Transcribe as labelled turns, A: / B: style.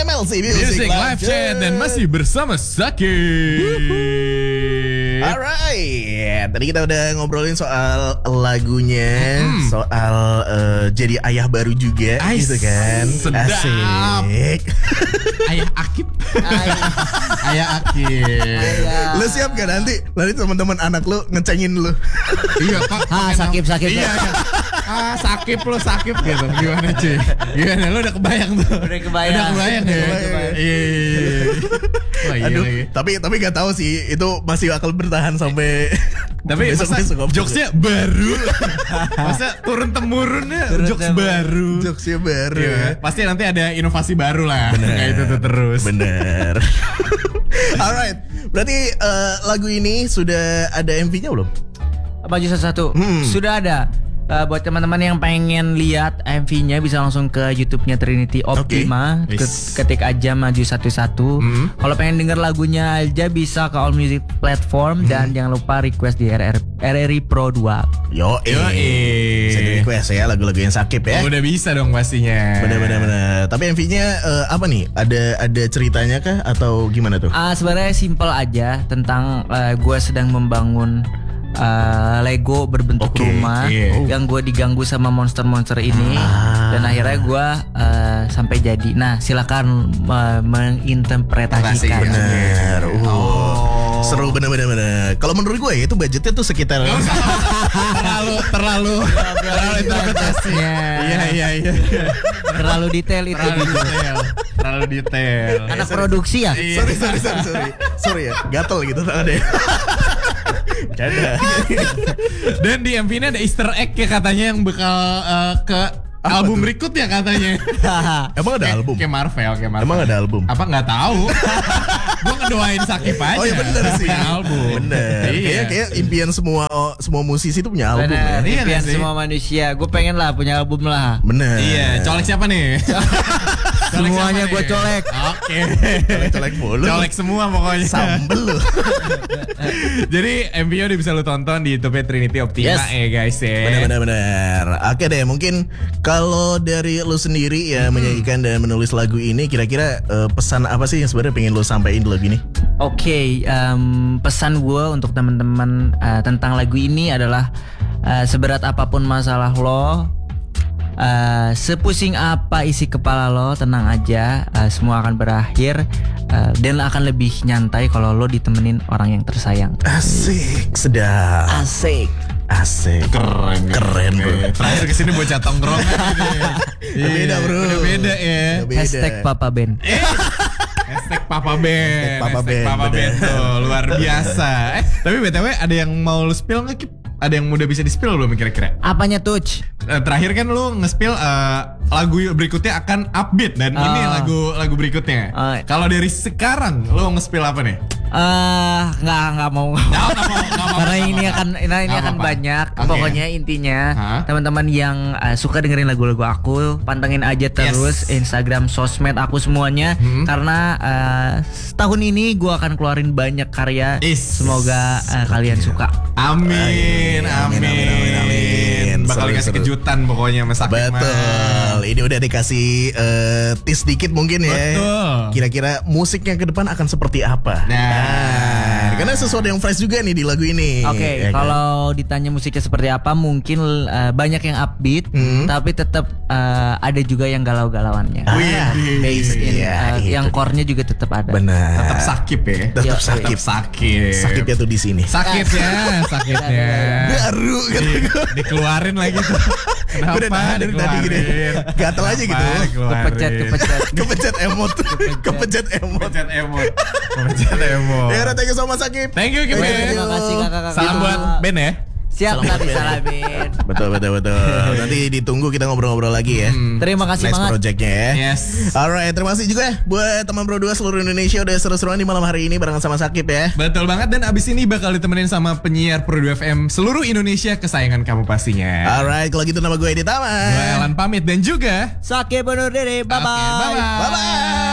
A: MLC Music
B: Live Chat dan masih bersama Sakit.
A: Alright, tadi kita udah ngobrolin soal lagunya, soal jadi ayah baru juga, gitu kan?
B: Sedap.
A: Asik.
B: Ayah Akib. Ayah Akib.
A: Lu siap gak nanti teman-teman anak lu ngecengin lu?
B: Iya Pak.
C: Sakit.
B: Iya. Sakit gitu. Gimana cuy? Gimana lu udah kebayang tuh?
C: Udah kebayang
B: ya? Iya.
A: Aduh, tapi gak tahu sih itu masih bakal bertahan sampai.
B: Tapi masa jokesnya baru. Masa turun-temurunnya jokes baru.
A: Jokesnya baru.
B: Iya, pasti nanti ada inovasi baru lah. Kayak itu tuh terus.
A: Bener. Alright, berarti lagu ini sudah ada MV-nya belum?
C: Baju satu-satu sudah ada. Buat teman-teman yang pengen lihat MV-nya bisa langsung ke YouTube-nya Trinity Optima. Ketik aja Maju Satu-Satu. Kalau pengen denger lagunya aja bisa ke all music platform dan jangan lupa request di RRI Pro 2.
A: Yo, bisa di request ya lagu-lagu yang Sakit ya.
B: Udah bisa dong pastinya.
A: Bener. Tapi MV-nya apa nih? Ada ceritanya kah atau gimana tuh?
C: Sebenarnya simple aja tentang gue sedang membangun Lego berbentuk rumah yang gue diganggu sama monster-monster ini dan akhirnya gue sampai jadi. Nah silakan menginterpretasikan.
A: Bener. Seru bener. Kalau menurut gue itu budgetnya tuh sekitar terlalu
B: interpretasinya. Iya.
C: Terlalu detail itu.
B: Terlalu detail.
C: Anak produksi ya.
A: Sorry ya. Gatel gitu tangannya.
B: Dan di MV ini ada Easter egg ya katanya yang bakal ke album berikutnya katanya.
A: Emang ada album?
B: Kayak Marvel.
A: Emang ada album?
B: Apa nggak tahu? Gue ngedoain Sakit aja.
A: Oh iya bener sih.
B: Album.
A: Bener.
B: Iya.
A: Kayak impian semua musisi itu punya album.
C: Bener,
A: Ya.
C: impian semua manusia. Gue pengen lah punya album lah.
A: Bener.
B: Iya. Colek siapa nih?
C: Semuanya gue colek.
B: Oke.
A: Colek mulu.
B: Colek semua pokoknya.
A: Sambel lu.
B: Jadi MV-nya udah bisa lu tonton di YouTube Trinity Optima guys ya.
A: Bener. Oke deh, mungkin kalau dari lu sendiri ya menyanyikan dan menulis lagu ini, kira-kira pesan apa sih yang sebenarnya pengen lu sampaikan di lagu ini?
C: Oke, pesan gue untuk teman-teman tentang lagu ini adalah seberat apapun masalah lo, sepusing apa isi kepala lo, tenang aja, semua akan berakhir dan akan lebih nyantai kalau lo ditemenin orang yang tersayang.
A: Asik, sedap.
C: Asik.
A: Keren bro.
B: Terakhir kesini bocah tongkrongan gitu ya.
A: Beda bro.
B: Beda ya.
C: Hashtag Papa Ben.
B: Hashtag Papa Ben.
A: Papa Ben
B: tuh luar biasa. Tapi BTW ada yang mau lu spill nggak Kip? Ada yang udah bisa di-spill belum kira-kira?
C: Apanya Tuj?
B: Terakhir kan lu nge-spill lagu berikutnya akan upbeat dan ini lagu berikutnya. Kalau dari sekarang lu nge-spill apa nih?
C: Nggak mau. Karena ini akan banyak. Okay. Pokoknya intinya teman-teman yang suka dengerin lagu-lagu aku, pantengin aja terus Instagram, sosmed aku semuanya. Karena tahun ini gue akan keluarin banyak karya. Semoga kalian suka.
B: Amin. Bakal dikasih kejutan pokoknya Mas Sakit.
A: Betul. Ini udah dikasih tease dikit mungkin ya.
B: Betul.
A: Kira-kira musiknya ke depan akan seperti apa? Karena sesuatu yang fresh juga nih di lagu ini.
C: Oke, kalau ditanya musiknya seperti apa, mungkin banyak yang upbeat, tapi tetap ada juga yang galau-galauannya. Bass in, yang core-nya juga tetap ada.
A: Benar.
B: Tetap sakit ya.
A: Tetap sakit. Sakitnya tuh di sini.
B: Sakitnya.
A: Baru gitu.
B: Dikeluarin lagi tuh. Kenapa?
A: Udah nahan dari tadi gini. Gatel aja gitu. Kepencet emot. Ya, thank you so much Sakit.
B: Thank you Kip.
C: Terima kasih kakak-kakak.
B: Salam buat Ben ya.
C: Siap, nanti salamin.
A: Betul. Nanti ditunggu kita ngobrol-ngobrol lagi ya.
C: Terima kasih
A: banget. Nice projectnya ya.
B: Yes.
A: Alright, terima kasih juga buat teman Pro 2 seluruh Indonesia udah seru-seruan di malam hari ini barengan sama Sakit ya.
B: Betul banget, dan abis ini bakal ditemenin sama penyiar Pro 2 FM seluruh Indonesia kesayangan kamu pastinya.
A: Alright, kalau gitu nama gue Edi Taman.
B: Gue Elan pamit dan juga
C: Sakit bunuh diri. Bye-bye.
B: Okay, bye-bye.
A: Bye-bye.